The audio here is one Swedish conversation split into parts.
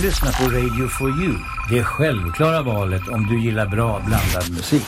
Du lyssnar på Radio for You. Det självklara valet om du gillar bra blandad musik.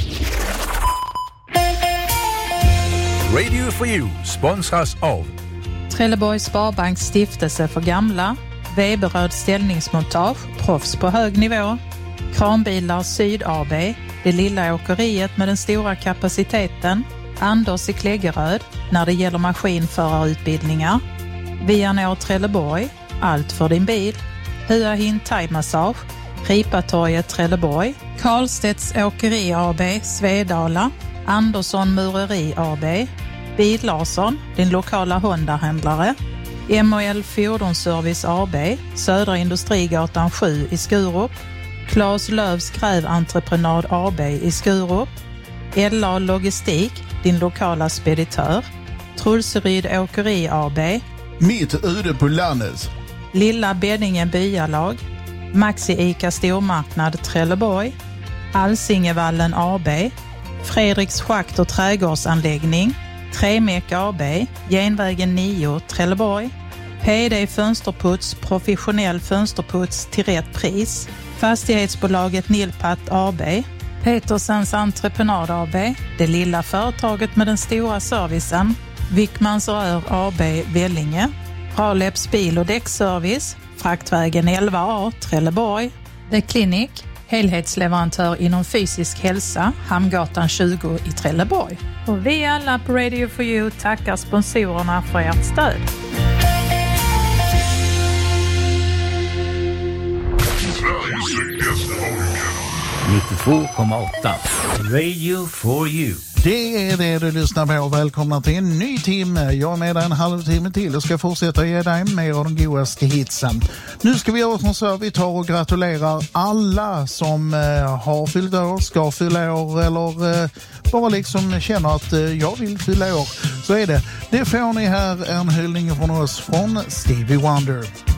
Radio for You sponsras av Trelleborgs Sparbanks stiftelse för gamla, Weberöd ställningsmontage, proffs på hög nivå, Kranbilar Syd AB, det lilla åkeriet med den stora kapaciteten, Anders i Kläggeröd när det gäller maskinförarutbildningar, Vianor Trelleborg, allt för din bil, Hua Hin Thai Massage, Ripatorget Trelleborg, Karlstedts Åkeri AB, Svedala, Andersson Mureri AB, Bil Larsson, din lokala Honda-händlare, MOL Fordonsservice AB, Södra Industrigatan 7 i Skurup, Claes Lövs Gräventreprenad AB i Skurup, LA Logistik, din lokala speditör, Trulseryd Åkeri AB, Mitt ute på landet, Lilla Beddingen Byalag, Maxi Ica Stormarknad Trelleborg, Alsingevallen AB, Fredriks Schakt och trädgårdsanläggning, Tremek AB, Genvägen 9 Trelleborg, PD Fönsterputs, professionell fönsterputs till rätt pris, Fastighetsbolaget Nilpat AB, Petersens Entreprenad AB, det lilla företaget med den stora servicen, Wickmans Rör AB Vellinge, Raleps bil- och däckservice, Fraktvägen 11A Trelleborg, The Clinic, helhetsleverantör inom fysisk hälsa, Hamngatan 20 i Trelleborg. Och vi alla på Radio for You tackar sponsorerna för ert stöd. Sveriges lyckligaste radio. 92,8 Radio for You. det är det du lyssnar på. Välkomna till en ny timme. Jag är med dig en halvtimme till och ska fortsätta ge dig mer av de godaste hitsen. Nu ska vi göra som så, vi tar och gratulerar alla som har fyllt år, ska fylla år eller bara liksom känner att jag vill fylla år. Så är det. Det får ni här, en hyllning från oss från Stevie Wonder.